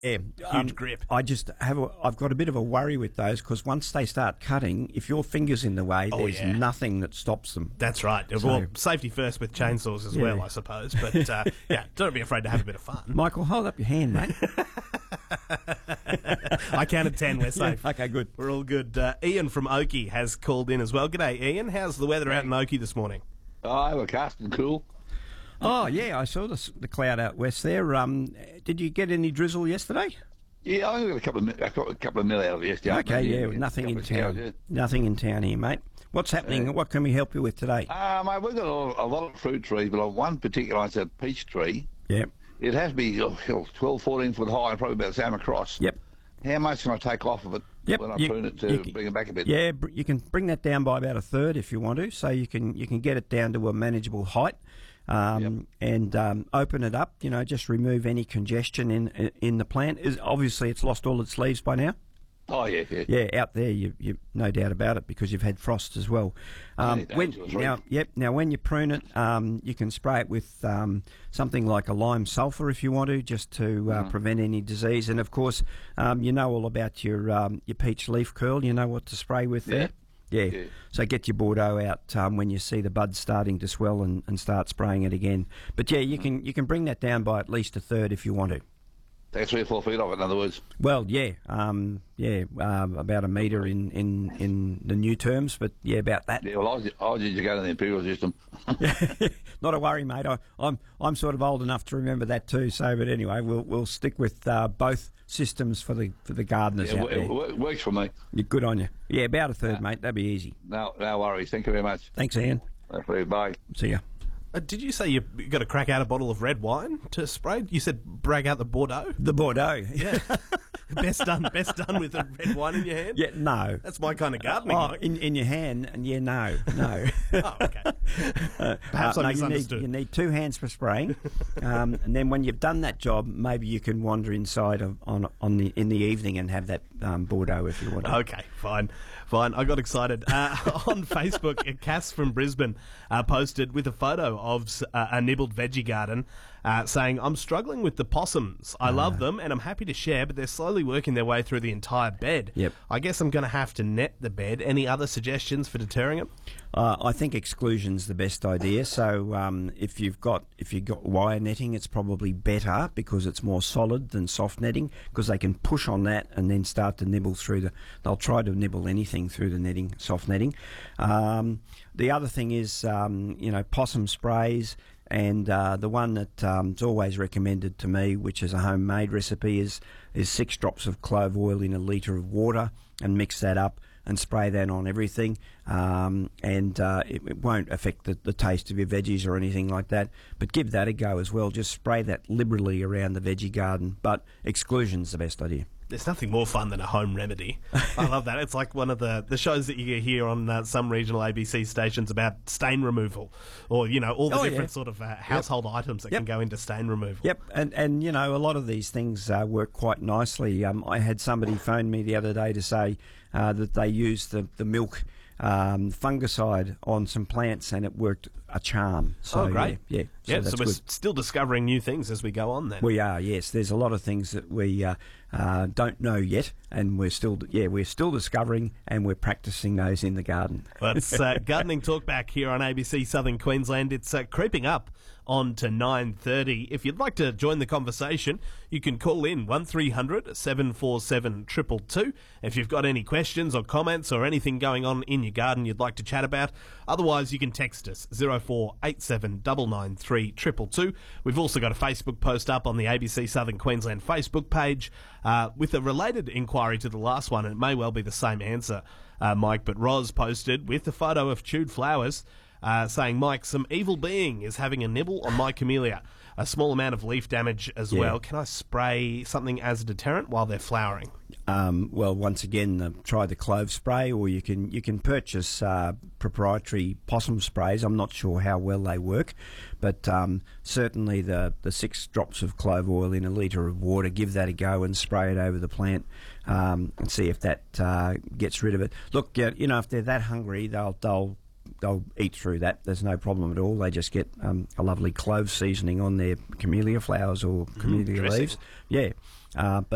Yeah, Huge grip. I've got a bit of a worry with those because once they start cutting, if your finger's in the way, there's nothing that stops them. That's right. Well, safety first with chainsaws as well, I suppose. But don't be afraid to have a bit of fun. Michael, hold up your hand, mate. I counted 10. We're safe. Okay, good. We're all good. Ian from Oakey has called in as well. G'day, Ian. How's the weather out in Oakey this morning? Oh, overcast and cool. Oh, yeah, I saw the cloud out west there. Did you get any drizzle yesterday? Yeah, I only got a couple of mil out of it yesterday. Okay, nothing in town. Nothing in town here, mate. What's happening? What can we help you with today? Mate, we've got a lot of fruit trees, but on one particular, it's a peach tree. Yep. It has to be 12, 14 foot high and probably about the same across. Yep. How much can I take off of it when I prune it to bring it back a bit? Yeah, you can bring that down by about a third if you want to, so you can get it down to a manageable height. And open it up. Just remove any congestion in the plant. Obviously, it's lost all its leaves by now. Oh yeah. Yeah, out there, you no doubt about it because you've had frost as well. Now when you prune it, you can spray it with something like a lime sulphur if you want to, just to prevent any disease. And of course, you know all about your peach leaf curl. You know what to spray with there. Yeah. So get your Bordeaux out when you see the buds starting to swell and start spraying it again. But yeah, you can bring that down by at least a third if you want to. Take 3 or 4 feet off it, in other words. Well, about a metre in the new terms, but yeah, about that. Yeah, well, I was used to go to the Imperial system. Not a worry, mate. I'm sort of old enough to remember that too. So, but anyway, we'll stick with both systems for the gardeners out there. It works for me. You're good on you. Yeah, about a third, mate. That'd be easy. No worries. Thank you very much. Thanks, Ian. Bye. See ya. Did you say you got to crack out a bottle of red wine to spray? You said brag out the Bordeaux? The Bordeaux. Yeah. Best done with the red wine in your hand? Yeah, no. That's my kind of gardening. Oh, in your hand, and no. Oh, okay. Perhaps I misunderstood. You need 2 hands for spraying, and then when you've done that job, maybe you can wander inside in the evening and have that Bordeaux if you want to. Okay, fine. I got excited. On Facebook, Cass from Brisbane posted with a photo of a nibbled veggie garden, saying, I'm struggling with the possums. I love them and I'm happy to share, but they're slowly working their way through the entire bed. Yep. I guess I'm going to have to net the bed. Any other suggestions for deterring them? I think exclusion's the best idea. So if you've got wire netting, it's probably better because it's more solid than soft netting because they can push on that and then start to nibble through they'll try to nibble anything through the netting, soft netting. The other thing is, possum sprays. And the one that's always recommended to me, which is a homemade recipe, is 6 drops of clove oil in a litre of water and mix that up and spray that on everything. It won't affect the taste of your veggies or anything like that. But give that a go as well. Just spray that liberally around the veggie garden. But exclusion's the best idea. There's nothing more fun than a home remedy. I love that. It's like one of the shows that you hear on some regional ABC stations about stain removal or, all the different sort of household items that can go into stain removal. Yep, and a lot of these things work quite nicely. I had somebody phone me the other day to say that they used the milk fungicide on some plants and it worked a charm. So, great. Yeah. So we're still discovering new things as we go on then. We are, yes. There's a lot of things that we don't know yet and we're still discovering and we're practicing those in the garden. Well, it's Gardening Talk back here on ABC Southern Queensland. It's creeping up on to 9:30. If you'd like to join the conversation, you can call in 1300 747 222. If you've got any questions or comments or anything going on in your garden you'd like to chat about, otherwise you can text us 0487 993 222. We've also got a Facebook post up on the ABC Southern Queensland Facebook page with a related inquiry to the last one. It may well be the same answer, Mike, but Roz posted with a photo of chewed flowers, saying, Mike, some evil being is having a nibble on my camellia. A small amount of leaf damage as well. Can I spray something as a deterrent while they're flowering? Well, once again, try the clove spray, or you can purchase proprietary possum sprays. I'm not sure how well they work, but certainly the 6 drops of clove oil in a litre of water, give that a go and spray it over the plant and see if that gets rid of it. Look, if they're that hungry, they'll eat through that. There's no problem at all. They just get a lovely clove seasoning on their camellia flowers or camellia leaves. Yeah. But